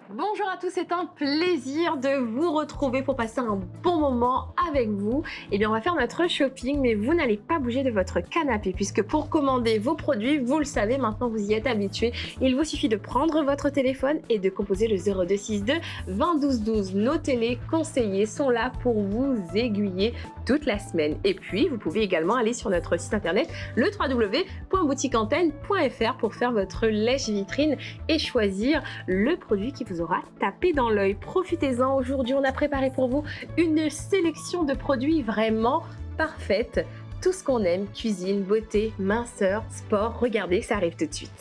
Bonjour à tous, c'est un plaisir de vous retrouver pour passer un bon moment avec vous. Eh bien, on va faire notre shopping, mais vous n'allez pas bouger de votre canapé puisque pour commander vos produits, vous le savez, maintenant vous y êtes habitués. Il vous suffit de prendre votre téléphone et de composer le 0262 20 12 12. Nos téléconseillers sont là pour vous aiguiller toute la semaine. Et puis, vous pouvez également aller sur notre site internet le www.boutiqueantenne.fr pour faire votre lèche-vitrine et choisir le produit qui vous aura tapé dans l'œil. Profitez-en, aujourd'hui on a préparé pour vous une sélection de produits vraiment parfaite. Tout ce qu'on aime, cuisine, beauté, minceur, sport, regardez, ça arrive tout de suite.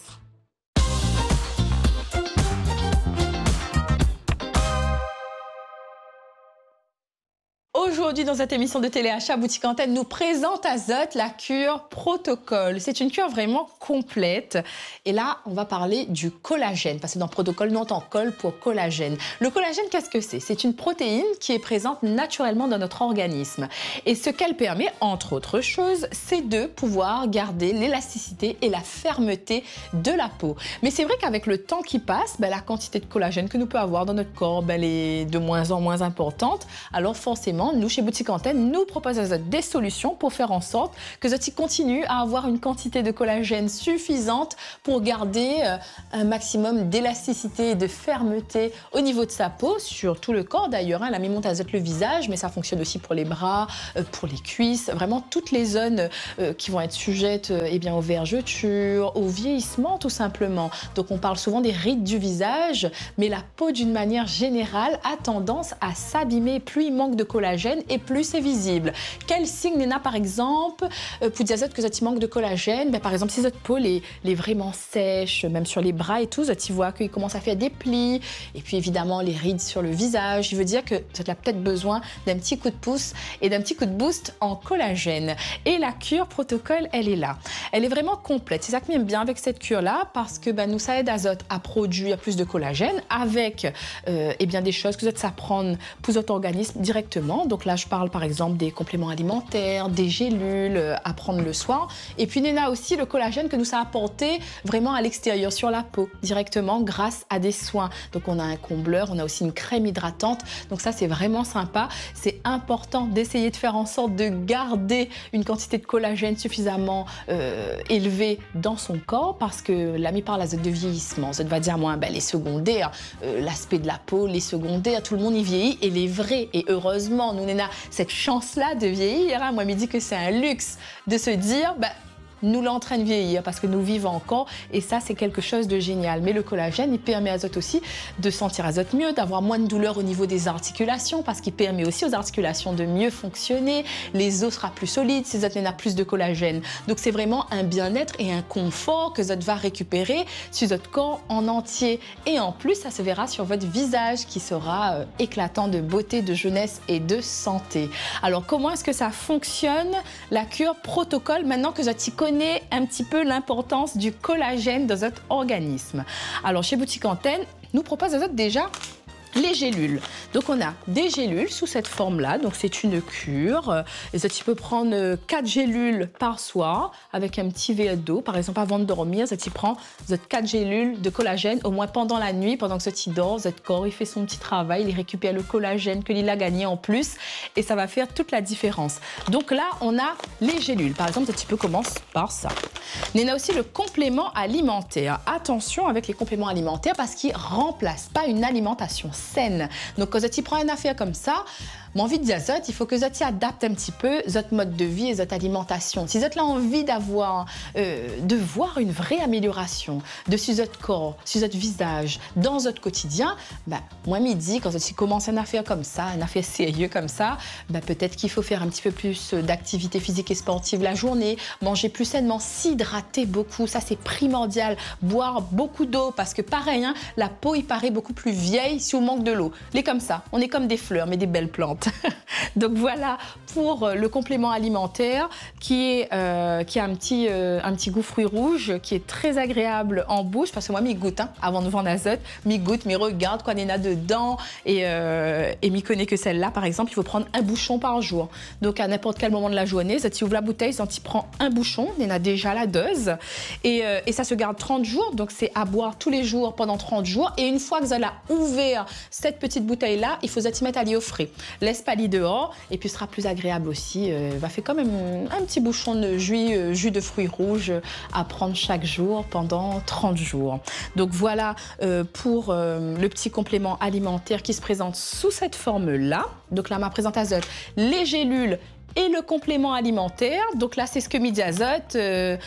Aujourd'hui, dans cette émission de téléachat Boutique Antenne, nous présente Azote la cure Protocol. C'est une cure vraiment complète. Et là, on va parler du collagène. Parce que dans Protocol, nous entend col pour collagène. Le collagène, qu'est-ce que c'est? C'est une protéine qui est présente naturellement dans notre organisme. Et ce qu'elle permet, entre autres choses, c'est de pouvoir garder l'élasticité et la fermeté de la peau. Mais c'est vrai qu'avec le temps qui passe, la quantité de collagène que nous pouvons avoir dans notre corps, elle est de moins en moins importante. Alors forcément, nous, chez Boutique Antenne, nous proposons des solutions pour faire en sorte que Zoti continue à avoir une quantité de collagène suffisante pour garder un maximum d'élasticité et de fermeté au niveau de sa peau, sur tout le corps d'ailleurs. La mimonte azote le visage, mais ça fonctionne aussi pour les bras, pour les cuisses, vraiment toutes les zones qui vont être sujettes aux vergetures, au vieillissement tout simplement. Donc on parle souvent des rides du visage, mais la peau d'une manière générale a tendance à s'abîmer. Plus il manque de collagène et plus c'est visible. Quel signe Néna par exemple pour dire que ça manque de collagène? Par exemple, si votre peau est vraiment sèche, même sur les bras et tout, tu vois qu'il commence à faire des plis, et puis évidemment les rides sur le visage, il veut dire que tu as peut-être besoin d'un petit coup de pouce et d'un petit coup de boost en collagène. Et la cure Protocol, elle est là. Elle est vraiment complète. C'est ça que j'aime bien avec cette cure-là, parce que nous, ça aide Azote à produire plus de collagène avec des choses que ça prend pour votre organisme directement. Donc là, je parle par exemple des compléments alimentaires, des gélules à prendre le soir. Et puis Néna aussi, le collagène que nous a apporté vraiment à l'extérieur, sur la peau, directement grâce à des soins. Donc on a un combleur, on a aussi une crème hydratante. Donc ça, c'est vraiment sympa. C'est important d'essayer de faire en sorte de garder une quantité de collagène suffisamment élevée dans son corps, parce que l'ami parle Azote de vieillissement. Azote va dire, moi, les secondaires, l'aspect de la peau, les secondaires, tout le monde y vieillit, et les vrais. Et heureusement, nous, on a cette chance-là de vieillir. Moi, je me dis que c'est un luxe de se dire, nous l'entraîne vieillir parce que nous vivons encore, et ça, c'est quelque chose de génial. Mais le collagène, il permet à Azote aussi de sentir Azote mieux, d'avoir moins de douleur au niveau des articulations, parce qu'il permet aussi aux articulations de mieux fonctionner. Les os sera plus solides si Azote a plus de collagène. Donc c'est vraiment un bien-être et un confort que Azote va récupérer sur votre corps en entier. Et en plus, ça se verra sur votre visage qui sera éclatant de beauté, de jeunesse et de santé. Alors comment est-ce que ça fonctionne, la cure Protocol, maintenant que Azote connaît un petit peu l'importance du collagène dans votre organisme? Alors chez Boutique Antenne, nous propose Azote déjà les gélules. Donc on a des gélules sous cette forme-là, donc c'est une cure. Et tu peux prendre 4 gélules par soir avec un petit verre d'eau. Par exemple, avant de dormir, tu prends 4 gélules de collagène, au moins pendant la nuit, pendant que tu dors, votre corps il fait son petit travail, il récupère le collagène que il a gagné en plus, et ça va faire toute la différence. Donc là, on a les gélules. Par exemple, tu peux commencer par ça. On a aussi le complément alimentaire. Attention avec les compléments alimentaires, parce qu'ils ne remplacent pas une alimentation saine. Donc quand tu prends une affaire comme ça, mon envie de dire Azote, il faut que tu adaptes un petit peu votre mode de vie et votre alimentation. Si vous avez envie d'avoir, de voir une vraie amélioration de sur votre corps, sur votre visage, dans votre quotidien, moi midi, quand tu commences une affaire comme ça, une affaire sérieuse comme ça, peut-être qu'il faut faire un petit peu plus d'activité physique et sportive la journée, manger plus sainement, s'hydrater beaucoup, ça c'est primordial, boire beaucoup d'eau, parce que pareil, la peau il paraît beaucoup plus vieille si on manque de l'eau. Elle est comme ça, on est comme des fleurs, mais des belles plantes. Donc voilà pour le complément alimentaire qui a un petit goût fruits rouges qui est très agréable en bouche parce que moi, m'y goûte avant de vendre Azote, m'y goûte, m'y regarde quoi il y en a dedans et m'y connaît que celle-là par exemple, il faut prendre un bouchon par jour. Donc à n'importe quel moment de la journée, si tu ouvres la bouteille, si tu prends un bouchon, il y en a déjà la dose et ça se garde 30 jours, donc c'est à boire tous les jours pendant 30 jours et une fois que vous avez ouvert cette petite bouteille-là, il faut y mettre à l'eau au frais. Laisse pas l'eau dehors et puis ce sera plus agréable aussi. Va faire quand même un petit bouchon de jus de fruits rouges à prendre chaque jour pendant 30 jours. Donc voilà pour le petit complément alimentaire qui se présente sous cette forme-là. Donc là, ma présente Azote, les gélules et le complément alimentaire. Donc là, c'est ce que midi Azote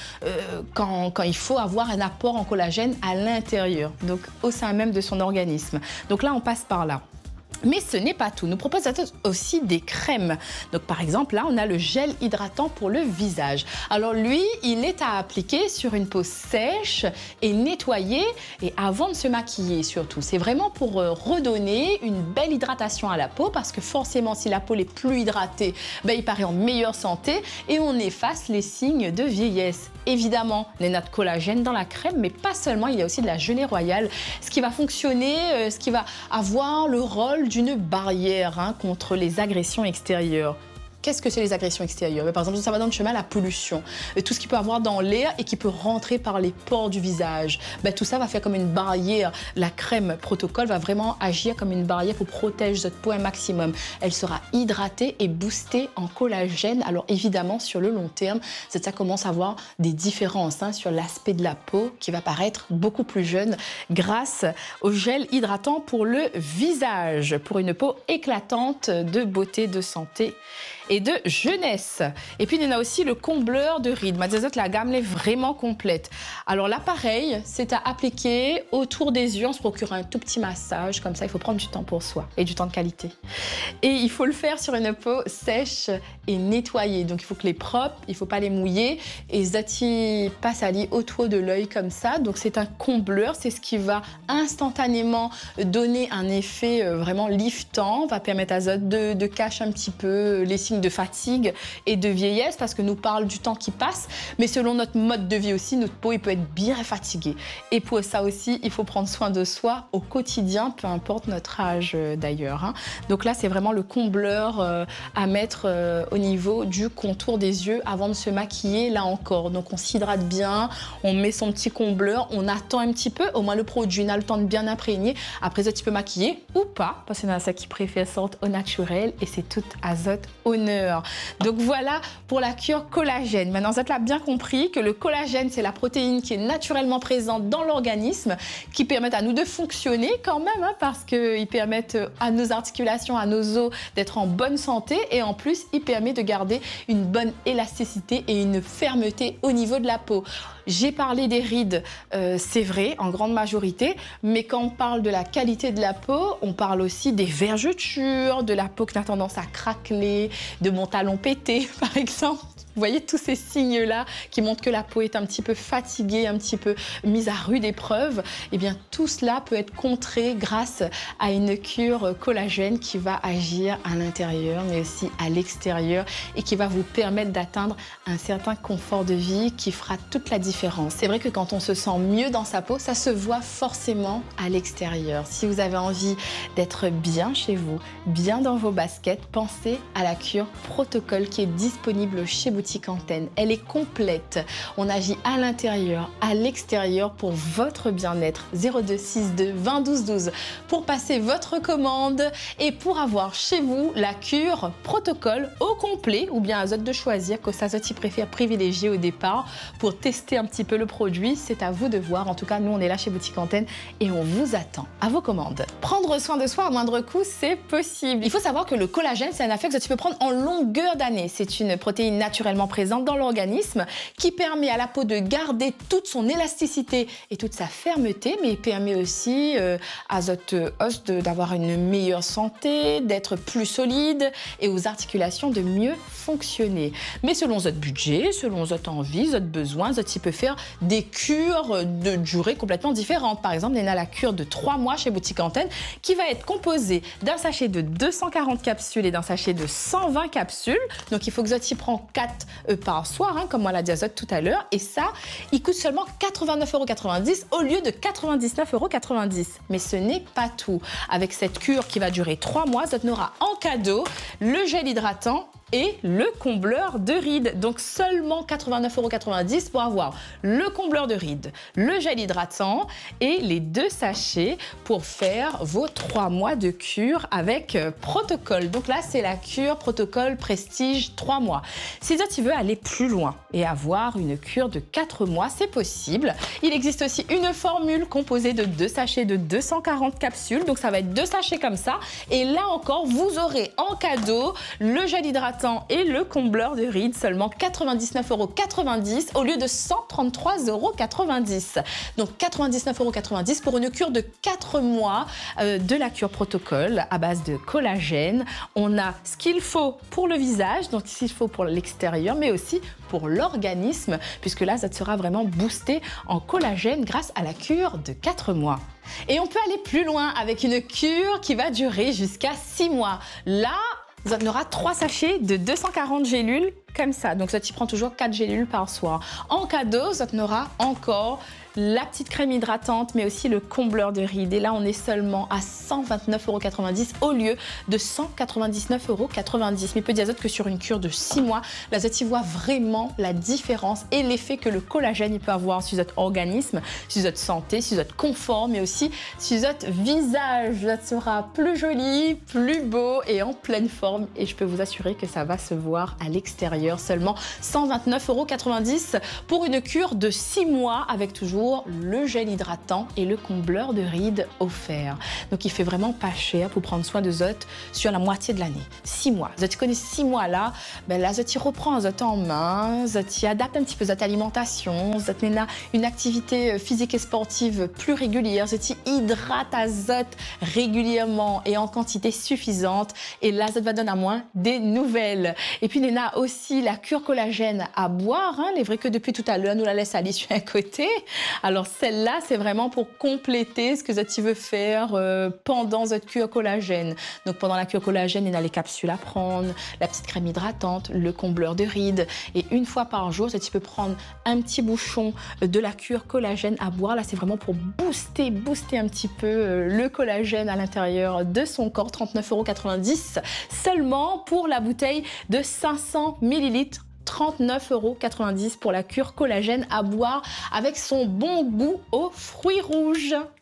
quand il faut avoir un apport en collagène à l'intérieur, donc au sein même de son organisme. Donc là, on passe par là. Mais ce n'est pas tout. Nous proposons aussi des crèmes. Donc par exemple, là, on a le gel hydratant pour le visage. Alors lui, il est à appliquer sur une peau sèche et nettoyée et avant de se maquiller surtout. C'est vraiment pour redonner une belle hydratation à la peau parce que forcément, si la peau est plus hydratée, il paraît en meilleure santé et on efface les signes de vieillesse. Évidemment, il y a de collagène dans la crème, mais pas seulement, il y a aussi de la gelée royale, ce qui va fonctionner, ce qui va avoir le rôle d'une barrière contre les agressions extérieures. Qu'est-ce que c'est les agressions extérieures? Par exemple, ça va dans le chemin la pollution, tout ce qu'il peut avoir dans l'air et qui peut rentrer par les pores du visage. Tout ça va faire comme une barrière. La crème Protocol va vraiment agir comme une barrière pour protéger votre peau un maximum. Elle sera hydratée et boostée en collagène. Alors évidemment, sur le long terme, ça commence à avoir des différences sur l'aspect de la peau qui va paraître beaucoup plus jeune grâce au gel hydratant pour le visage, pour une peau éclatante de beauté, de santé et de jeunesse. Et puis, il y en a aussi le combleur de rides. Azote, la gamme est vraiment complète. Alors là, pareil, c'est à appliquer autour des yeux. On se procure un tout petit massage. Comme ça, il faut prendre du temps pour soi et du temps de qualité. Et il faut le faire sur une peau sèche et nettoyée. Donc, il faut que les propres, il ne faut pas les mouiller. Et Zati passe à l'œil autour de l'œil comme ça. Donc, c'est un combleur. C'est ce qui va instantanément donner un effet vraiment liftant. Va permettre à Azote de cacher un petit peu les signes de fatigue et de vieillesse parce que nous parle du temps qui passe, mais selon notre mode de vie aussi, notre peau il peut être bien fatiguée. Et pour ça aussi, il faut prendre soin de soi au quotidien, peu importe notre âge d'ailleurs. Donc là, c'est vraiment le combleur à mettre au niveau du contour des yeux avant de se maquiller, là encore. Donc on s'hydrate bien, on met son petit combleur, on attend un petit peu, au moins le produit a le temps de bien imprégner. Après ça, tu peux maquiller ou pas, parce qu'il y en a ça qui préfèrent sorte au naturel et c'est tout Azote honneur. Donc voilà pour la cure collagène. Maintenant, vous avez bien compris que le collagène, c'est la protéine qui est naturellement présente dans l'organisme, qui permet à nous de fonctionner quand même, parce qu'ils permettent à nos articulations, à nos os d'être en bonne santé et en plus, il permet de garder une bonne élasticité et une fermeté au niveau de la peau. J'ai parlé des rides, c'est vrai, en grande majorité, mais quand on parle de la qualité de la peau, on parle aussi des vergetures, de la peau qui a tendance à craqueler, de mon talon pété, par exemple. Vous voyez tous ces signes-là qui montrent que la peau est un petit peu fatiguée, un petit peu mise à rude épreuve. Eh bien, tout cela peut être contré grâce à une cure collagène qui va agir à l'intérieur, mais aussi à l'extérieur et qui va vous permettre d'atteindre un certain confort de vie qui fera toute la différence. C'est vrai que quand on se sent mieux dans sa peau, ça se voit forcément à l'extérieur. Si vous avez envie d'être bien chez vous, bien dans vos baskets, pensez à la cure Protocol qui est disponible chez Boutique Antenne. Elle est complète. On agit à l'intérieur, à l'extérieur pour votre bien-être. 0262 20 12 12 pour passer votre commande et pour avoir chez vous la cure Protocol au complet ou bien Azote de choisir que Azote préfère privilégier au départ pour tester un petit peu le produit. C'est à vous de voir. En tout cas, nous, on est là chez Boutique Antenne et on vous attend à vos commandes. Prendre soin de soi à moindre coût, c'est possible. Il faut savoir que le collagène, c'est un affaire que tu peux prendre en longueur d'année. C'est une protéine naturelle naturellement présente dans l'organisme qui permet à la peau de garder toute son élasticité et toute sa fermeté, mais il permet aussi à votre os d'avoir une meilleure santé, d'être plus solide et aux articulations de mieux fonctionner. Mais selon votre budget, selon votre envie, votre besoin, votre peut faire des cures de durée complètement différentes. Par exemple, il y a la cure de 3 mois chez Boutique Antenne qui va être composée d'un sachet de 240 capsules et d'un sachet de 120 capsules. Donc, il faut que Zot y prend 4 par soir, hein, comme on l'a dit à Zot tout à l'heure. Et ça, il coûte seulement 89,90 € au lieu de 99,90 €. Mais ce n'est pas tout. Avec cette cure qui va durer 3 mois, Zot aura en cadeau le gel hydratant et le combleur de rides. Donc seulement 89,90 € pour avoir le combleur de rides, le gel hydratant et les 2 sachets pour faire vos 3 mois de cure avec Protocol. Donc là, c'est la cure Protocol Prestige 3 mois. Si tu veux aller plus loin et avoir une cure de 4 mois, c'est possible. Il existe aussi une formule composée de 2 sachets de 240 capsules. Donc ça va être 2 sachets comme ça. Et là encore, vous aurez en cadeau le gel hydratant et le combleur de rides, seulement 99,90 € au lieu de 133,90 €. Donc 99,90 € pour une cure de 4 mois de la cure Protocol à base de collagène. On a ce qu'il faut pour le visage, donc ce qu'il faut pour l'extérieur, mais aussi pour l'organisme, puisque là, ça sera vraiment boosté en collagène grâce à la cure de 4 mois. Et on peut aller plus loin avec une cure qui va durer jusqu'à 6 mois. Là, Zot aura 3 sachets de 240 gélules comme ça. Donc, Zot y prend toujours 4 gélules par soir. En cadeau, Zot aura encore la petite crème hydratante, mais aussi le combleur de rides. Et là, on est seulement à 129,90 € au lieu de 199,90 €. Mais peut dire que sur une cure de 6 mois, là, Zot y voit vraiment la différence et l'effet que le collagène il peut avoir sur votre organisme, sur votre santé, sur votre confort, mais aussi sur votre visage. Zot sera plus joli, plus beau et en pleine forme. Et je peux vous assurer que ça va se voir à l'extérieur. Seulement 129,90 € pour une cure de 6 mois avec toujours le gel hydratant et le combleur de rides offert. Donc, il fait vraiment pas cher pour prendre soin de Zot sur la moitié de l'année. 6 mois. Zot connaît 6 mois là. Ben là, Zot y reprend Zot en main. Zot y adapte un petit peu Zot alimentation. Zot a une activité physique et sportive plus régulière. Zot y hydrate à Zot régulièrement et en quantité suffisante. Et là, Zot va donner à moins des nouvelles. Et puis, il y a aussi la cure collagène à boire. Hein. Il est vrai que depuis tout à l'heure, nous la laisse aller sur un côté. Alors celle-là, c'est vraiment pour compléter ce que Zot veut faire pendant votre cure collagène. Donc pendant la cure collagène, il y a les capsules à prendre, la petite crème hydratante, le combleur de rides. Et une fois par jour, Zot peut prendre un petit bouchon de la cure collagène à boire. Là, c'est vraiment pour booster un petit peu le collagène à l'intérieur de son corps. 39,90 € seulement pour la bouteille de 500 ml. 39,90 € pour la cure collagène à boire avec son bon goût aux fruits rouges.